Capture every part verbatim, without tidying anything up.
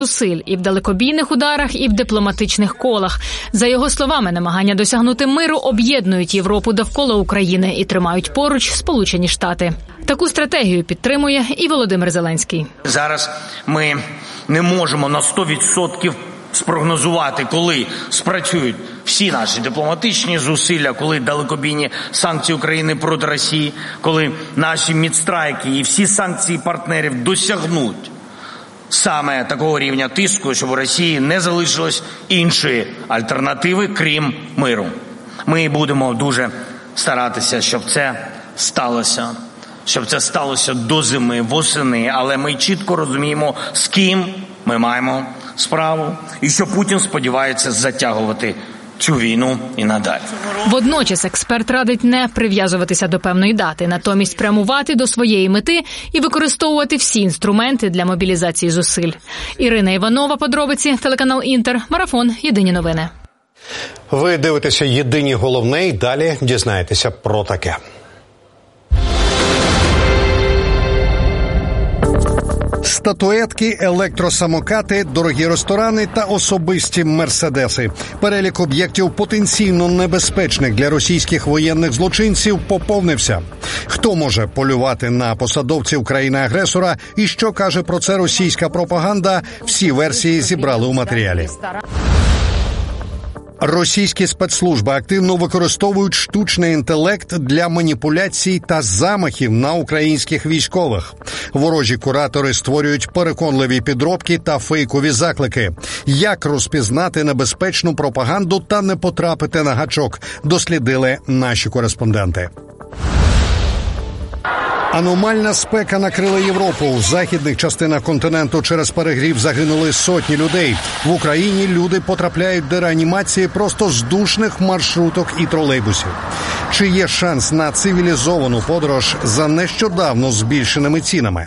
зусиль і в далекобійних ударах, і в дипломатичних колах. За його словами, намагання досягнути миру об'єднують Європу довкола України і тримають поруч Сполучені Штати. Таку стратегію підтримує і Володимир Зеленський. Зараз ми не можемо на сто відсотків спрогнозувати, коли спрацюють всі наші дипломатичні зусилля, коли далекобійні санкції України проти Росії, коли наші мідстрайки і всі санкції партнерів досягнуть саме такого рівня тиску, щоб у Росії не залишилось іншої альтернативи, крім миру. Ми будемо дуже старатися, щоб це сталося, щоб це сталося до зими, восени, але ми чітко розуміємо, з ким ми маємо справу і що Путін сподівається затягувати цю війну і надалі. Водночас експерт радить не прив'язуватися до певної дати, натомість прямувати до своєї мети і використовувати всі інструменти для мобілізації зусиль. Ірина Іванова, подробиці, телеканал Інтер, Марафон, Єдині новини. Ви дивитеся «Єдині головне» і далі дізнаєтеся про таке. Статуетки, електросамокати, дорогі ресторани та особисті мерседеси. Перелік об'єктів потенційно небезпечних для російських воєнних злочинців поповнився. Хто може полювати на посадовців країни-агресора і що каже про це російська пропаганда, всі версії зібрали у матеріалі. Російські спецслужби активно використовують штучний інтелект для маніпуляцій та замахів на українських військових. Ворожі куратори створюють переконливі підробки та фейкові заклики. Як розпізнати небезпечну пропаганду та не потрапити на гачок, дослідили наші кореспонденти. Аномальна спека накрила Європу. У західних частинах континенту через перегрів загинули сотні людей. В Україні люди потрапляють до реанімації просто з душних маршруток і тролейбусів. Чи є шанс на цивілізовану подорож за нещодавно збільшеними цінами?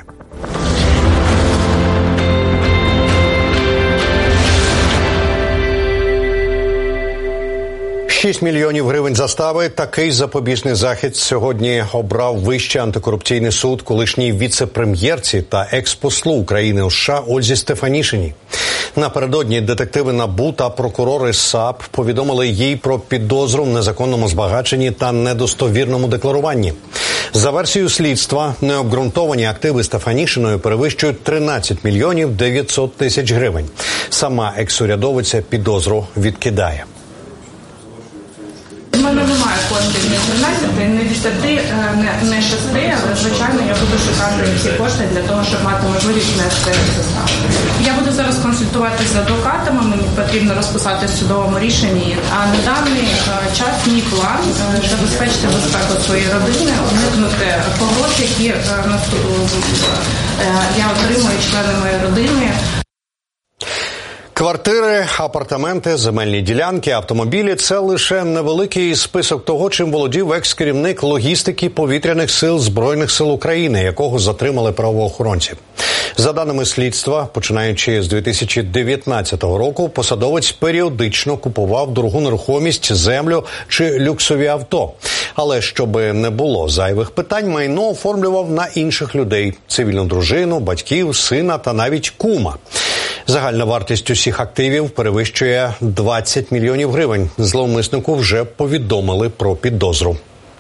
шість мільйонів гривень застави. Такий запобіжний захід сьогодні обрав Вищий антикорупційний суд колишній віце-прем'єрці та екс-послу України у США Ользі Стефанішиній. Напередодні детективи НАБУ та прокурори САП повідомили їй про підозру в незаконному збагаченні та недостовірному декларуванні. За версією слідства, необґрунтовані активи Стефанішиної перевищують тринадцять мільйонів дев'ятсот тисяч гривень. Сама екс-урядовиця підозру відкидає. У мене немає коштів ні тринадцяти, ні десяти, ні шести, але, звичайно, я буду шукати ці кошти для того, щоб мати можливість внести заставу. Я буду зараз консультуватися з адвокатами, мені потрібно розписати в судовому рішенні. А на даний час мій план – забезпечити безпеку своєї родини, уникнути погроз, які я отримую члени моєї родини. Квартири, апартаменти, земельні ділянки, автомобілі – це лише невеликий список того, чим володів екс-керівник логістики повітряних сил Збройних сил України, якого затримали правоохоронці. За даними слідства, починаючи з дві тисячі дев'ятнадцятого року, посадовець періодично купував дорогу нерухомість, землю чи люксові авто. Але щоб не було зайвих питань, майно оформлював на інших людей – цивільну дружину, батьків, сина та навіть кума. Загальна вартість усіх активів перевищує двадцять мільйонів гривень. Зловмиснику вже повідомили про підозру.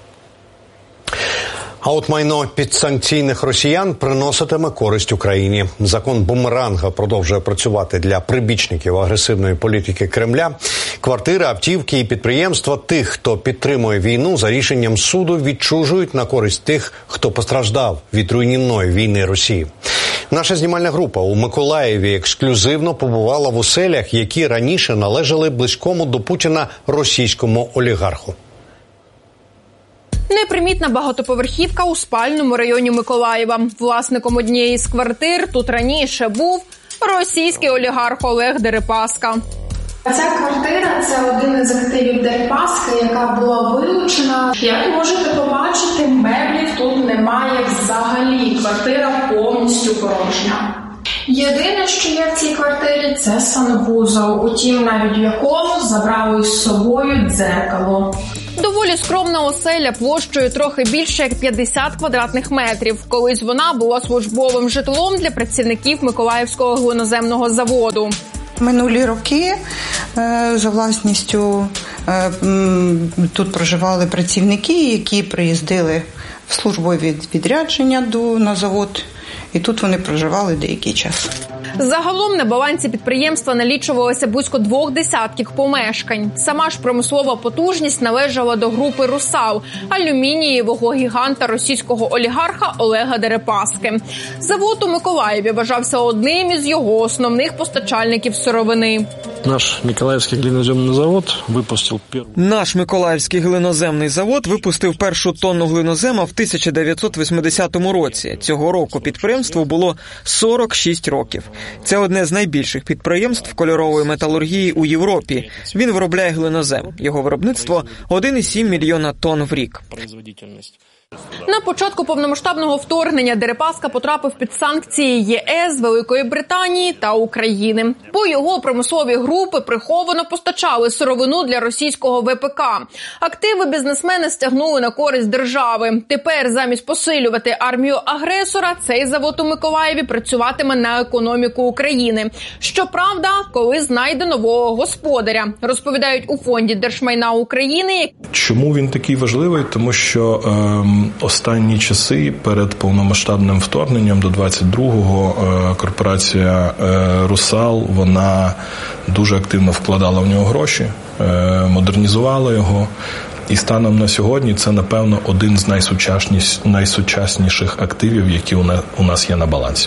А от майно підсанкційних росіян приноситиме користь Україні. Закон бумеранга продовжує працювати для прибічників агресивної політики Кремля. Квартири, автівки і підприємства тих, хто підтримує війну, за рішенням суду відчужують на користь тих, хто постраждав від руйнівної війни Росії. Наша знімальна група у Миколаєві ексклюзивно побувала в оселях, які раніше належали близькому до Путіна російському олігарху. Непримітна багатоповерхівка у спальному районі Миколаєва. Власником однієї з квартир тут раніше був російський олігарх Олег Дерипаска. Ця квартира – це один із активів Дерипаски, яка була вилучена. Як можете побачити, меблів тут немає взагалі. Квартира повністю порожня. Єдине, що є в цій квартирі – це санвузол, утім навіть в якому забрали з собою дзеркало. Доволі скромна оселя площею трохи більше як п'ятдесят квадратних метрів. Колись вона була службовим житлом для працівників Миколаївського глиноземного заводу. Минулі роки за власністю тут проживали працівники, які приїздили в службові відрядження на завод, і тут вони проживали деякий час. Загалом на балансі підприємства налічувалося близько двох десятків помешкань. Сама ж промислова потужність належала до групи «Русал» – алюмінієвого гіганта російського олігарха Олега Дерипаски. Завод у Миколаєві вважався одним із його основних постачальників сировини. Наш Миколаївський глиноземний завод випустив першу... Наш Миколаївський глиноземний завод випустив першу тонну глинозема в тисяча дев'ятсот вісімдесятому році. Цього року підприємству було сорок шість років. Це одне з найбільших підприємств кольорової металургії у Європі. Він виробляє глинозем. Його виробництво – один цілих сім мільйона тонн в рік. На початку повномасштабного вторгнення Дерипаска потрапив під санкції ЄС, Великої Британії та України. По його промислові групи приховано постачали сировину для російського ВПК. Активи бізнесмени стягнули на користь держави. Тепер замість посилювати армію агресора, цей завод у Миколаєві працюватиме на економіку України. Щоправда, коли знайде нового господаря, розповідають у Фонді держмайна України. Чому він такий важливий? Тому що е, останні часи перед повномасштабним вторгненням до двадцять другого е, корпорація е, «Русал», вона дуже активно вкладала в нього гроші, е, модернізувала його. І станом на сьогодні це, напевно, один з найсучасніших активів, які у нас є на балансі.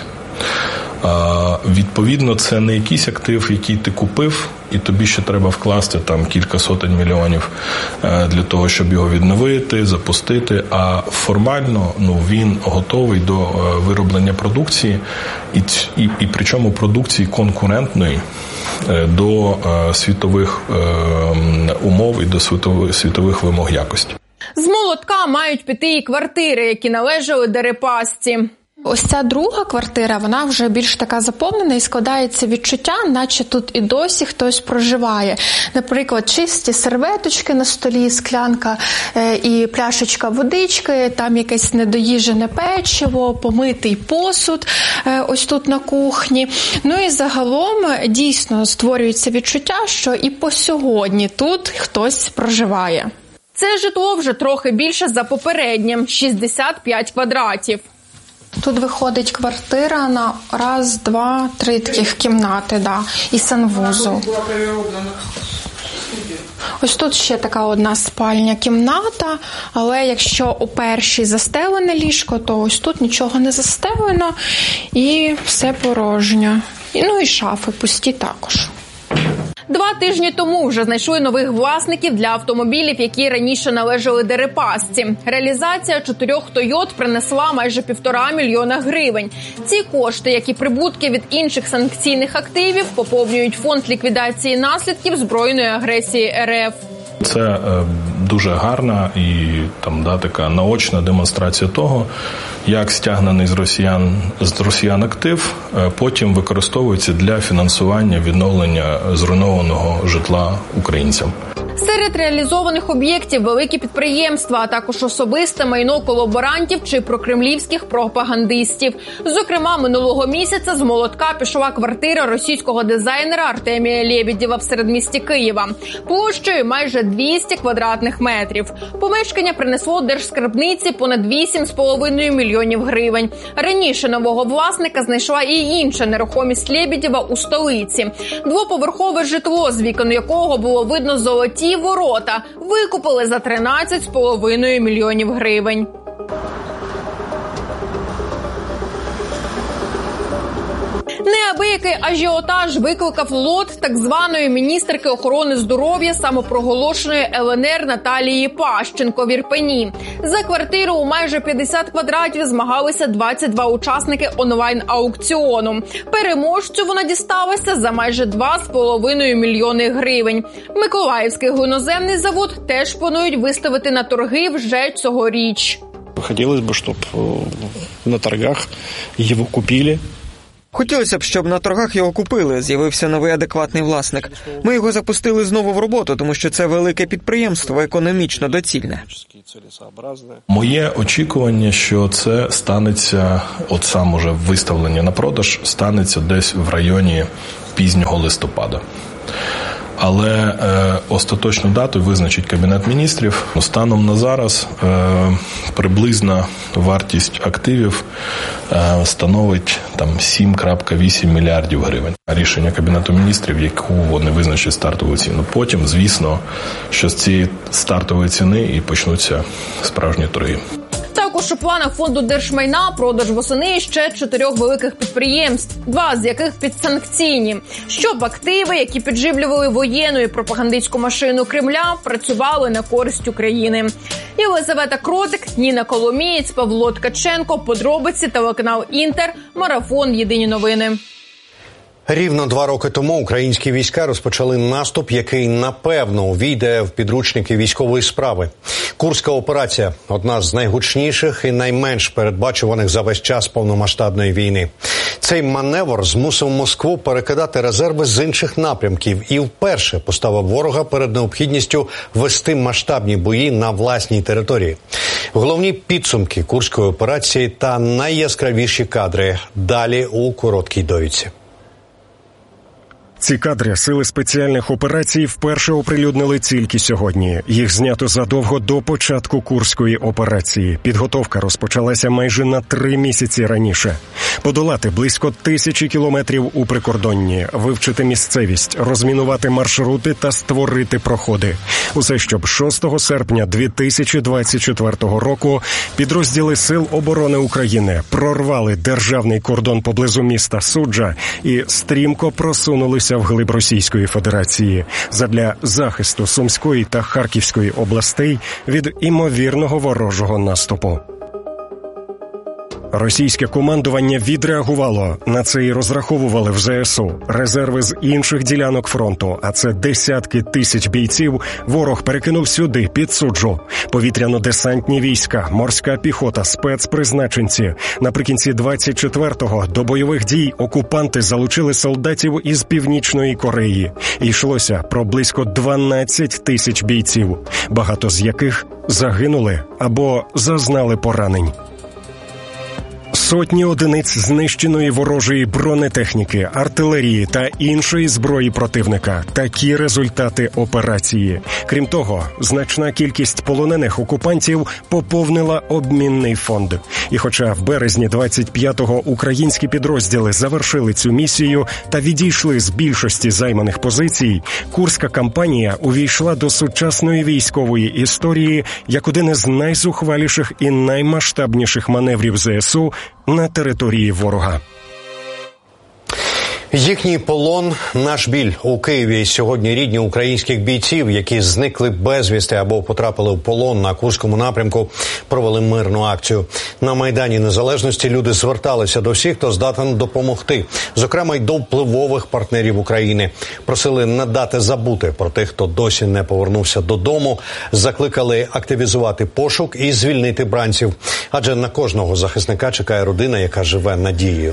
Відповідно, це не якийсь актив, який ти купив, і тобі ще треба вкласти там кілька сотень мільйонів для того, щоб його відновити, запустити, а формально ну, він готовий до вироблення продукції, і, і, і причому продукції конкурентної до світових умов і до світових, світових вимог якості. З молотка мають піти і квартири, які належали Дерипасці. Ось ця друга квартира, вона вже більш така заповнена і складається відчуття, наче тут і досі хтось проживає. Наприклад, чисті серветочки на столі, склянка і пляшечка водички, там якесь недоїжене печиво, помитий посуд ось тут на кухні. Ну і загалом дійсно створюється відчуття, що і по сьогодні тут хтось проживає. Це житло вже трохи більше за попереднім – шістдесят п'ять квадратів. Тут виходить квартира на раз, два, три таких кімнати, да, і санвузол. Ось тут ще така одна спальня кімната, але якщо у першій застелене ліжко, то ось тут нічого не застелено і все порожньо. І, ну і шафи пусті також. Два тижні тому вже знайшли нових власників для автомобілів, які раніше належали Дерипасці. Реалізація чотирьох «Тойот» принесла майже півтора мільйона гривень. Ці кошти, як і прибутки від інших санкційних активів, поповнюють фонд ліквідації наслідків збройної агресії РФ. Це е, дуже гарна і там да, така наочна демонстрація того, як стягнений з росіян, з росіян актив е, потім використовується для фінансування відновлення зруйнованого житла українцям. Серед реалізованих об'єктів великі підприємства, а також особисте майно колаборантів чи прокремлівських пропагандистів. Зокрема, минулого місяця з молотка пішла квартира російського дизайнера Артемія Лєбєдєва в середмісті Києва. Площею майже двісті квадратних метрів. Помешкання принесло держскарбниці понад вісім з половиною мільйонів гривень. Раніше нового власника знайшла і інша нерухомість Лєбєдєва у столиці. Двоповерхове житло, з вікон якого було видно золоті ворота, викупили за тринадцять з половиною мільйонів гривень. Неабиякий ажіотаж викликав лот так званої міністерки охорони здоров'я самопроголошеної Л Н Р Наталії Пащенко в Ірпені. За квартиру у майже п'ятдесят квадратів змагалися двадцять два учасники онлайн-аукціону. Переможцю вона дісталася за майже два з половиною мільйони гривень. Миколаївський глиноземний завод теж планують виставити на торги вже цьогоріч. Хотілося б, щоб на торгах його купили. Хотілося б, щоб на торгах його купили, з'явився новий адекватний власник. Ми його запустили знову в роботу, тому що це велике підприємство, економічно доцільне. Моє очікування, що це станеться, от сам уже виставлення на продаж, станеться десь в районі пізнього листопада. Але е, остаточну дату визначить Кабінет міністрів. Станом на зараз е, приблизна вартість активів е, становить там сім цілих вісім мільярдів гривень. Рішення Кабінету міністрів, яку вони визначать стартову ціну. Потім, звісно, що з цієї стартової ціни і почнуться справжні торги. Також у планах фонду держмайна продаж восени ще чотирьох великих підприємств, два з яких підсанкційні, щоб активи, які підживлювали воєнну і пропагандистську машину Кремля, працювали на користь України. Єлизавета Кротик, Ніна Коломієць, Павло Ткаченко, подробиці, телеканал Інтер, марафон «Єдині новини». Рівно два роки тому українські війська розпочали наступ, який, напевно, увійде в підручники військової справи. Курська операція – одна з найгучніших і найменш передбачуваних за весь час повномасштабної війни. Цей маневр змусив Москву перекидати резерви з інших напрямків і вперше поставив ворога перед необхідністю вести масштабні бої на власній території. Головні підсумки Курської операції та найяскравіші кадри далі у короткій довідці. Ці кадри Сили спеціальних операцій вперше оприлюднили тільки сьогодні. Їх знято задовго до початку Курської операції. Підготовка розпочалася майже на три місяці раніше. Подолати близько тисячі кілометрів у прикордонні, вивчити місцевість, розмінувати маршрути та створити проходи. Усе, щоб шостого серпня дві тисячі двадцять четвертого року підрозділи Сил оборони України прорвали державний кордон поблизу міста Суджа і стрімко просунулися вглиб Російської Федерації задля захисту Сумської та Харківської областей від імовірного ворожого наступу. Російське командування відреагувало. На це і розраховували в зе ес у. Резерви з інших ділянок фронту, а це десятки тисяч бійців, ворог перекинув сюди, під Суджу. Повітряно-десантні війська, морська піхота, спецпризначенці. Наприкінці двадцять четвертого до бойових дій окупанти залучили солдатів із Північної Кореї. І йшлося про близько дванадцять тисяч бійців, багато з яких загинули або зазнали поранень. Сотні одиниць знищеної ворожої бронетехніки, артилерії та іншої зброї противника. Такі результати операції. Крім того, значна кількість полонених окупантів поповнила обмінний фонд. І хоча в березні двадцять п'ятого українські підрозділи завершили цю місію та відійшли з більшості займаних позицій, Курська кампанія увійшла до сучасної військової історії як один із найзухваліших і наймасштабніших маневрів зе ес у на території ворога. Їхній полон – наш біль. У Києві сьогодні рідні українських бійців, які зникли безвісти або потрапили в полон на Курському напрямку, провели мирну акцію. На Майдані Незалежності люди зверталися до всіх, хто здатен допомогти, зокрема й до впливових партнерів України. Просили не дати забути про тих, хто досі не повернувся додому, закликали активізувати пошук і звільнити бранців. Адже на кожного захисника чекає родина, яка живе надією.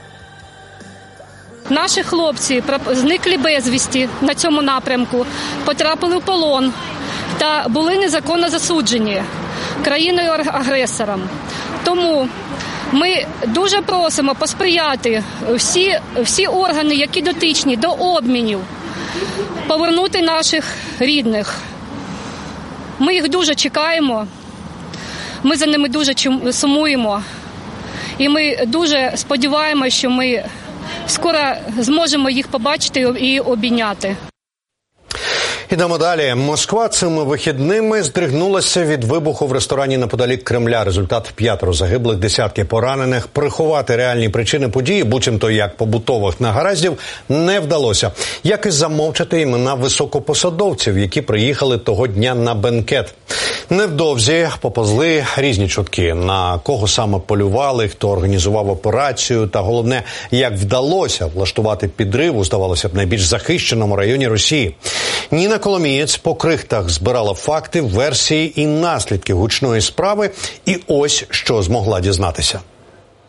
Наші хлопці зникли безвісті на цьому напрямку, потрапили в полон та були незаконно засуджені країною-агресором. Тому ми дуже просимо посприяти всі, всі органи, які дотичні до обмінів, повернути наших рідних. Ми їх дуже чекаємо, ми за ними дуже сумуємо і ми дуже сподіваємося, що ми скоро зможемо їх побачити і обійняти. Ідемо далі. Москва цими вихідними здригнулася від вибуху в ресторані неподалік Кремля. Результат – п'ятеро загиблих, десятки поранених. Приховати реальні причини події, буцімто як побутових нагараздів, не вдалося. Як і замовчати імена високопосадовців, які приїхали того дня на бенкет. Невдовзі поповзли різні чутки, на кого саме полювали, хто організував операцію, та головне, як вдалося влаштувати підрив у, здавалося б, найбільш захищеному районі Росії. Ніна Коломієць по крихтах збирала факти, версії і наслідки гучної справи, і ось що змогла дізнатися.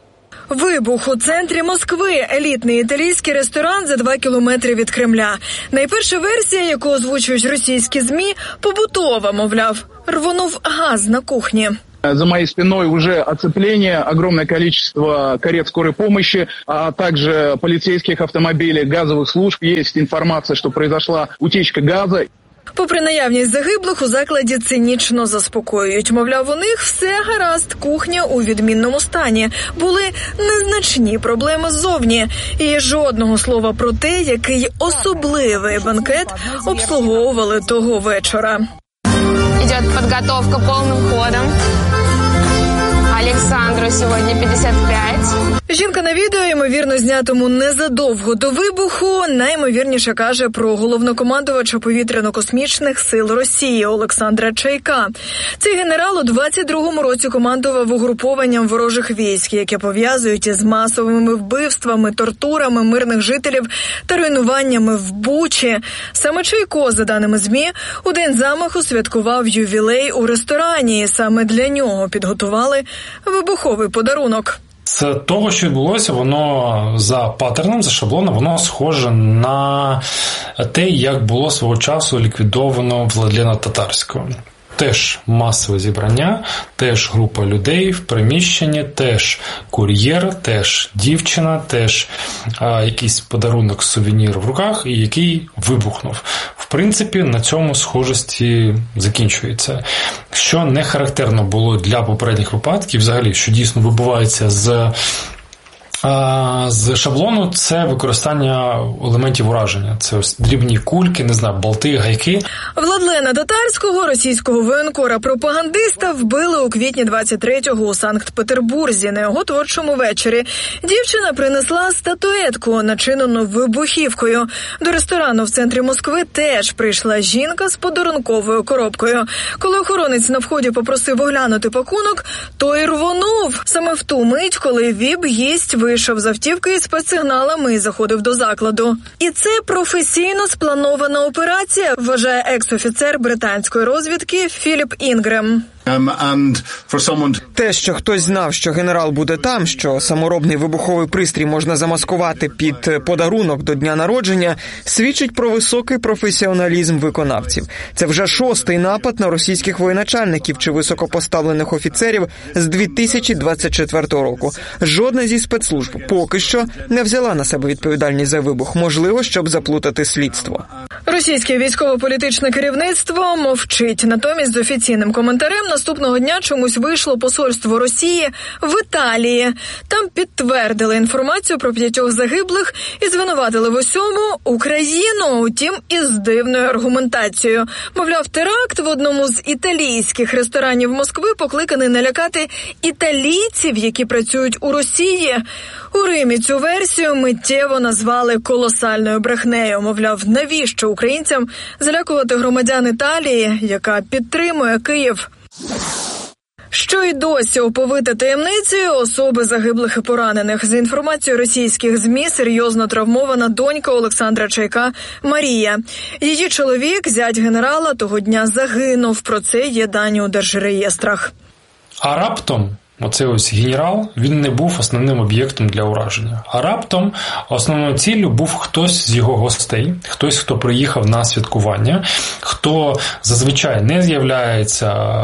Вибух у центрі Москви. Елітний італійський ресторан за два кілометри від Кремля. Найперша версія, яку озвучують російські ЗМІ, побутова, мовляв. Рвонув газ на кухні. За моей спиной уже оцепление, огромное количество карет скорой помощи, а также полицейских автомобилей, газовых служб. Есть информация, что произошла утечка газа. Попри наявність загиблих, у закладі цинічно заспокоюють. Мовляв, у них все гаразд, кухня у відмінному стані. Були незначні проблеми ззовні. І жодного слова про те, який особливий банкет обслуговували того вечора. Іде підготовка повним ходом. Олександру сьогодні п'ятдесят п'ять. Жінка на відео, ймовірно, знятому незадовго до вибуху, найімовірніше каже про головнокомандувача повітряно-космічних сил Росії Олександра Чайка. Цей генерал у двадцять другому році командував угрупованням ворожих військ, яке пов'язують із масовими вбивствами, тортурами мирних жителів та руйнуваннями в Бучі. Саме Чайко, за даними ЗМІ, у день замаху святкував ювілей у ресторані, і саме для нього підготували вибуховий подарунок. З того, що відбулося, воно за паттерном, за шаблоном, воно схоже на те, як було свого часу ліквідовано Владлена Татарського. Теж масове зібрання, теж група людей в приміщенні, теж кур'єр, теж дівчина, теж а, якийсь подарунок, сувенір в руках, і який вибухнув. В принципі, на цьому схожості закінчується. Що не характерно було для попередніх випадків, взагалі, що дійсно вибувається з з шаблону, це використання елементів ураження. Це ось дрібні кульки, не знаю, болти, гайки. Владлена Татарського, російського воєнкора-пропагандиста, вбили у квітні двадцять третього у Санкт-Петербурзі на його творчому вечорі. Дівчина принесла статуетку, начинену вибухівкою. До ресторану в центрі Москви теж прийшла жінка з подарунковою коробкою. Коли охоронець на вході попросив оглянути пакунок, той рвонув. Саме в ту мить, коли віп-гість вийшов з автівки із спецсигналами і заходив до закладу. І це професійно спланована операція, вважає екс-офіцер британської розвідки Філіп Інгрем. Те, що хтось знав, що генерал буде там, що саморобний вибуховий пристрій можна замаскувати під подарунок до дня народження, свідчить про високий професіоналізм виконавців. Це вже шостий напад на російських воєначальників чи високопоставлених офіцерів з дві тисячі двадцять четвертого року. Жодна зі спецслужб поки що не взяла на себе відповідальність за вибух, можливо, щоб заплутати слідство. Російське військово-політичне керівництво мовчить. Натомість з офіційним коментарем наступного дня чомусь вийшло посольство Росії в Італії. Там підтвердили інформацію про п'ятьох загиблих і звинуватили в усьому Україну, утім із дивною аргументацією. Мовляв, теракт в одному з італійських ресторанів Москви покликаний налякати італійців, які працюють у Росії. У Римі цю версію миттєво назвали колосальною брехнею. Мовляв, навіщо українцям залякувати громадян Італії, яка підтримує Київ? Що й досі оповите таємницею особи загиблих і поранених. За інформацією російських ЗМІ, серйозно травмована донька Олександра Чайка Марія. Її чоловік, зять генерала, того дня загинув. Про це є дані у держреєстрах. А раптом оцей ось генерал, він не був основним об'єктом для ураження. А раптом основною ціллю був хтось з його гостей, хтось, хто приїхав на святкування, хто зазвичай не з'являється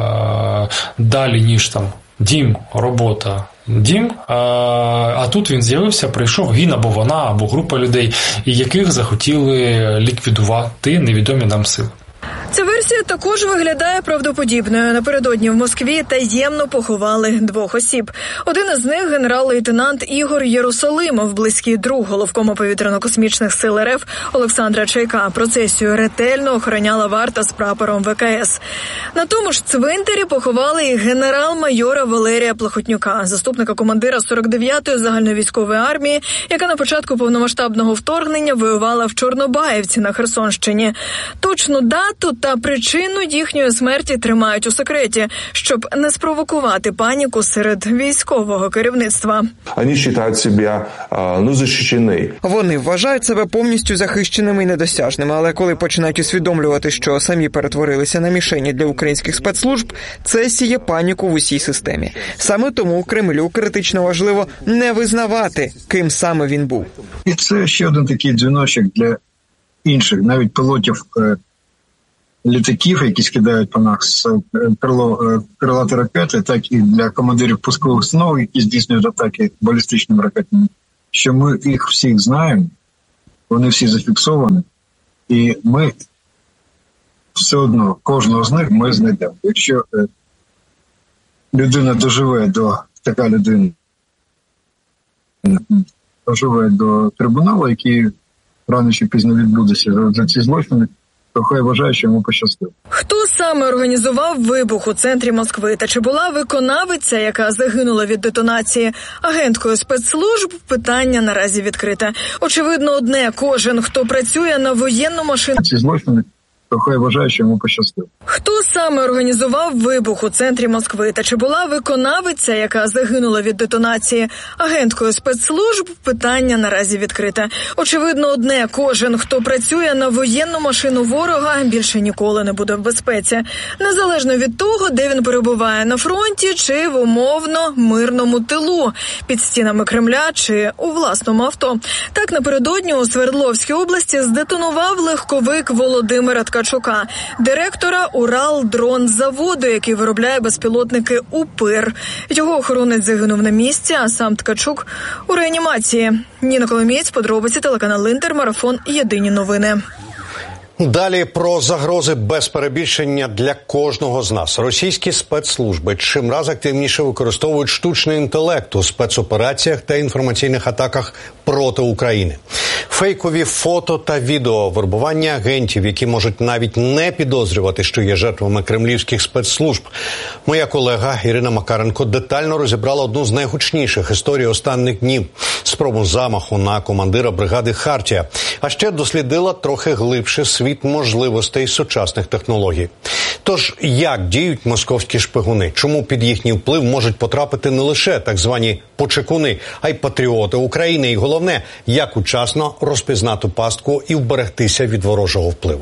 далі, ніж там дім, робота, дім, а, а тут він з'явився, прийшов він або вона, або група людей, яких захотіли ліквідувати невідомі нам сили. Ця версія також виглядає правдоподібною. Напередодні в Москві таємно поховали двох осіб. Один із них – генерал-лейтенант Ігор Єрусалимов, близький друг головкома повітряно-космічних сил РФ Олександра Чайка. Процесію ретельно охороняла варта з прапором ВКС. На тому ж цвинтарі поховали і генерал-майора Валерія Плахотнюка, заступника командира сорок дев'ятої загальновійськової армії, яка на початку повномасштабного вторгнення воювала в Чорнобаївці на Херсонщині. Точну дату та причину їхньої смерті тримають у секреті, щоб не спровокувати паніку серед військового керівництва. Вони вважають себе ну, захищені. Вони вважають себе повністю захищеними і недосяжними, але коли починають усвідомлювати, що самі перетворилися на мішені для українських спецслужб, це сіє паніку в усій системі. Саме тому Кремлю критично важливо не визнавати, ким саме він був. І це ще один такий дзвіночок для інших, навіть пілотів е, літаків, які скидають по нас крило, крилаті ракети, так і для командирів пускових установ, які здійснюють атаки балістичними ракетами, що ми їх всіх знаємо, вони всі зафіксовані, і ми все одно, кожного з них ми знайдемо. Якщо е, людина доживе до, така людина доживе до трибуналу, який рано чи пізно відбудеться за, за ці злочини, то хай вважає, що йому пощастило. Хто саме організував вибух у центрі Москви? Та чи була виконавиця, яка загинула від детонації агенткою спецслужб? Питання наразі відкрите. Очевидно одне – кожен, хто працює на воєнну машину... Ці злочини, то хай вважає, що йому пощастило. Хто саме організував вибух у центрі Москви? Та чи була виконавиця, яка загинула від детонації агенткою спецслужб? Питання наразі відкрите. Очевидно одне – кожен, хто працює на воєнну машину ворога, більше ніколи не буде в безпеці. Незалежно від того, де він перебуває – на фронті чи в умовно мирному тилу, під стінами Кремля чи у власному авто. Так напередодні у Свердловській області здетонував легковик Володимира Ткачука, директора Уралдронзаводу, який виробляє безпілотники «Упир». Його охоронець загинув на місці, а сам Ткачук у реанімації. Ніна Коломієць, подробиці, телеканал «Інтер», марафон «Єдині новини». Далі про загрози без перебільшення для кожного з нас. Російські спецслужби чимраз активніше використовують штучний інтелект у спецопераціях та інформаційних атаках проти України. Фейкові фото та відео, вербування агентів, які можуть навіть не підозрювати, що є жертвами кремлівських спецслужб. Моя колега Ірина Макаренко детально розібрала одну з найгучніших історій останніх днів – спробу замаху на командира бригади «Хартія». А ще дослідила трохи глибше світ можливостей сучасних технологій. Тож, як діють московські шпигуни? Чому під їхній вплив можуть потрапити не лише так звані почекуни, а й патріоти України? І головне, як учасно розпізнати пастку і вберегтися від ворожого впливу.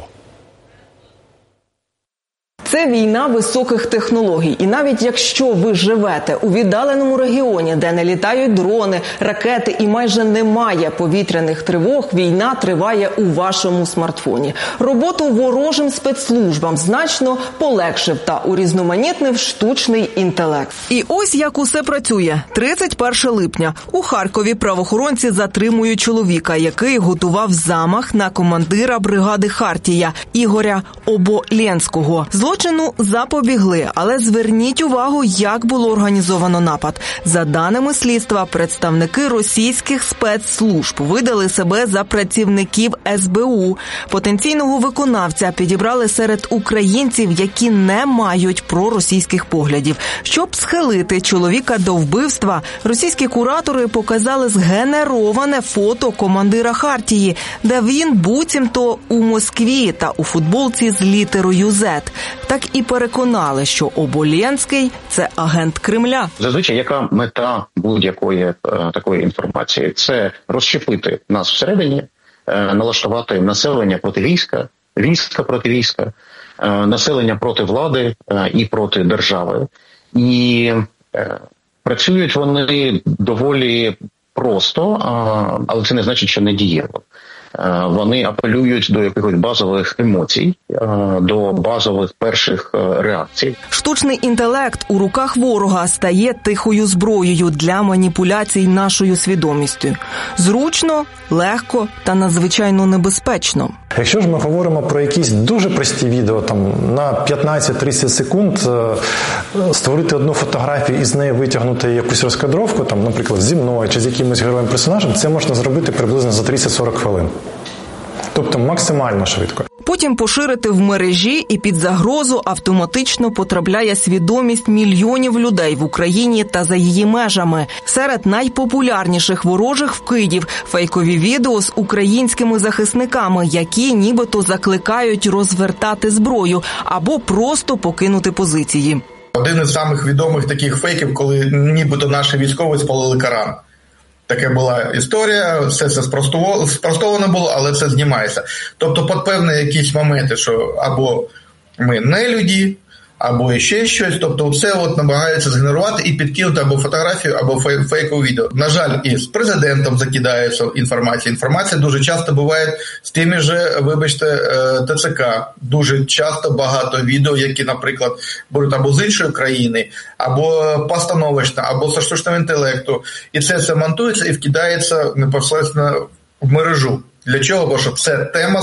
Це війна високих технологій. І навіть якщо ви живете у віддаленому регіоні, де не літають дрони, ракети і майже немає повітряних тривог, війна триває у вашому смартфоні. Роботу ворожим спецслужбам значно полегшив та урізноманітнив штучний інтелект. І ось як усе працює. тридцять першого липня. У Харкові правоохоронці затримують чоловіка, який готував замах на командира бригади «Хартія» Ігоря Оболенського. Злочину запобігли, але зверніть увагу, як було організовано напад. За даними слідства, представники російських спецслужб видали себе за працівників ес бе у. Потенційного виконавця підібрали серед українців, які не мають проросійських поглядів. Щоб схилити чоловіка до вбивства, російські куратори показали згенероване фото командира «Хартії», де він буцімто у Москві та у футболці з літерою «Зет». Так і переконали, що Оболенський – це агент Кремля. Зазвичай, яка мета будь-якої е, такої інформації? Це розщепити нас всередині, е, налаштувати населення проти війська, війська проти війська, е, населення проти влади е, і проти держави. І е, працюють вони доволі просто, е, але це не значить, що не дієво. Вони апелюють до якихось базових емоцій, до базових перших реакцій. Штучний інтелект у руках ворога стає тихою зброєю для маніпуляцій нашою свідомістю. Зручно, легко та надзвичайно небезпечно. Якщо ж ми говоримо про якісь дуже прості відео, там на п'ятнадцять-тридцять секунд, створити одну фотографію і з неї витягнути якусь розкадровку, там, наприклад, зі мною чи з якимось героєм-персонажем, це можна зробити приблизно за тридцять-сорок хвилин. Тобто максимально швидко. потім поширити в мережі, і під загрозу автоматично потрапляє свідомість мільйонів людей в Україні та за її межами. Серед найпопулярніших ворожих вкидів – фейкові відео з українськими захисниками, які нібито закликають розвертати зброю або просто покинути позиції. Один із самих відомих таких фейків, коли нібито наші військові спалили Коран. Таке була історія, все це спростовано було, але це знімається. Тобто під певні якісь моменти, що або ми не люди, або ще щось, тобто все от намагаються згенерувати і підкинути або фотографію, або фейкове відео. На жаль, і з президентом закидається інформація. Інформація дуже часто буває з тими ж, вибачте, ТЦК. Дуже часто багато відео, які, наприклад, беруть або з іншої країни, або постановочно, або з штучного інтелекту. І це все монтується і вкидається непосередньо в мережу. Для чого? Бо що це тема